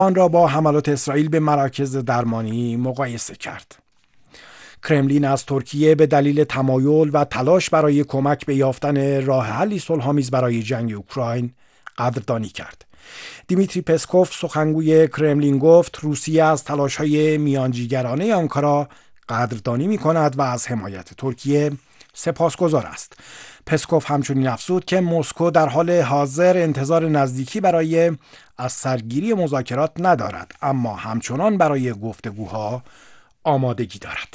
آن را با حملات اسرائیل به مراکز درمانی مقایسه کرد. کرملین از ترکیه به دلیل تمایل و تلاش برای کمک به یافتن راه حلی صلح‌آمیز برای جنگ اوکراین قدردانی کرد. دیمیتری پسکوف سخنگوی کرملین گفت روسیه از تلاش‌های میانجیگرانه آنکارا قدردانی می‌کند و از حمایت ترکیه سپاسگزار است. پسکوف همچنین افزود که مسکو در حال حاضر انتظار نزدیکی برای از سرگیری مذاکرات ندارد، اما همچنان برای گفتگوها آمادگی دارد.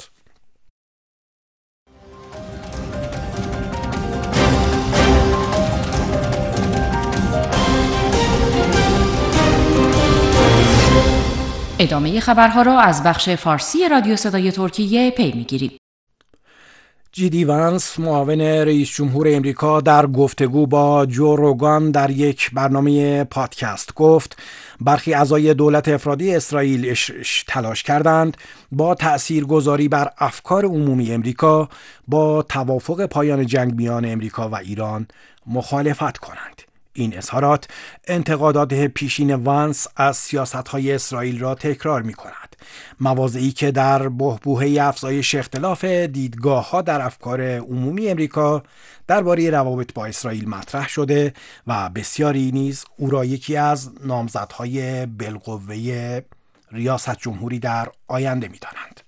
ادامه خبرها را از بخش فارسی رادیو صدای ترکیه پی می‌گیرید. جی وانس معاون رئیس جمهور امریکا در گفتگو با جو روگان در یک برنامه پادکست گفت برخی اعضای دولت افرادی اسرائیل تلاش کردند با تأثیرگذاری بر افکار عمومی امریکا با توافق پایان جنگ میان امریکا و ایران مخالفت کنند. این اظهارات انتقادات پیشین وانس از سیاست‌های اسرائیل را تکرار می‌کند. مواضعی که در بحبوحه افزایش اختلاف دیدگاه‌ها در افکار عمومی امریکا درباره روابط با اسرائیل مطرح شده و بسیاری نیز او را یکی از نامزدهای بالقوه ریاست جمهوری در آینده می‌دانند.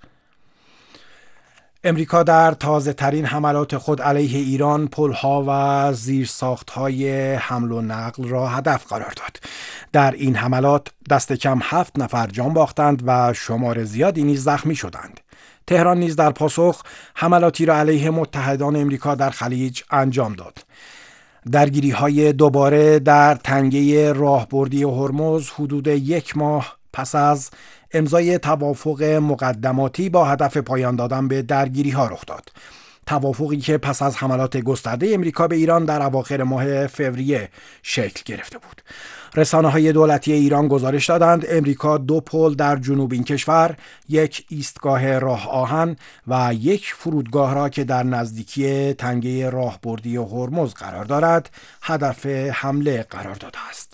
امریکا در تازه ترین حملات خود علیه ایران پل‌ها و زیرساخت‌های حمل و نقل را هدف قرار داد. در این حملات دست کم 7 نفر جان باختند و شمار زیادی نیز زخمی شدند. تهران نیز در پاسخ حملاتی را علیه متحدان امریکا در خلیج انجام داد. درگیری‌های دوباره در تنگه راهبردی هرمز حدود 1 ماه پس از امضای توافق مقدماتی با هدف پایان دادن به درگیری‌ها رخ داد. توافقی که پس از حملات گسترده امریکا به ایران در اواخر ماه فوریه شکل گرفته بود. رسانه‌های دولتی ایران گزارش دادند امریکا 2 پل در جنوب این کشور، 1 ایستگاه راه آهن و 1 فرودگاه را که در نزدیکی تنگه راهبردی هرمز قرار دارد، هدف حمله قرار داده است.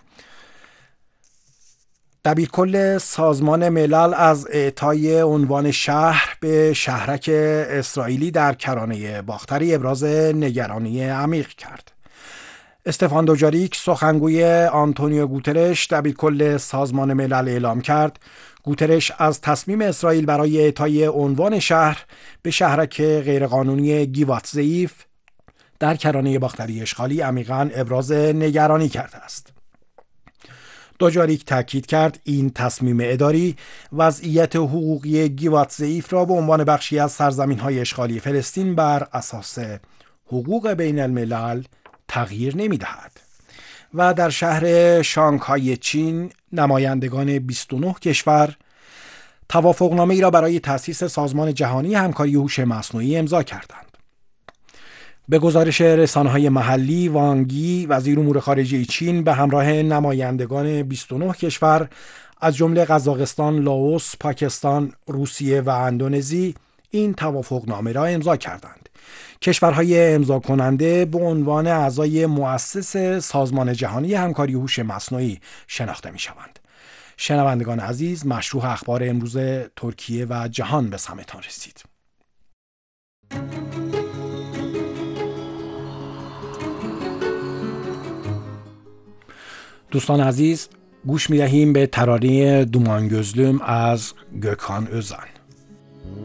دبیرکل سازمان ملل از اعطای عنوان شهر به شهرک اسرائیلی در کرانه باختری ابراز نگرانی عمیق کرد. استفان دوجاریک سخنگوی آنتونیو گوترش دبیرکل سازمان ملل اعلام کرد گوترش از تصمیم اسرائیل برای اعطای عنوان شهر به شهرک غیرقانونی گیوات زیف در کرانه باختری اشغالی عمیقاً ابراز نگرانی کرده است. دوجاریک تاکید کرد این تصمیم اداری وضعیت حقوقی گیوات زیف را به عنوان بخشی از سرزمین‌های اشغالی فلسطین بر اساس حقوق بین الملل تغییر نمی‌دهد. و در شهر شانگهای چین نمایندگان 29 کشور توافقنامه‌ای را برای تأسیس سازمان جهانی همکاری هوش مصنوعی امضا کردند. به گزارش رسانه‌های محلی، وانگی وزیر امور خارجه چین به همراه نمایندگان 29 کشور از جمله قزاقستان، لاوس، پاکستان، روسیه و اندونزی این توافقنامه را امضا کردند. کشورهای امضا کننده به عنوان اعضای مؤسس سازمان جهانی همکاری هوش مصنوعی شناخته می‌شوند. شنوندگان عزیز، مشروح اخبار امروز ترکیه و جهان به سمعتان رسید. دوستان عزیز، گوش می‌دهیم به ترانه دومان گözlüm از گوکان özan.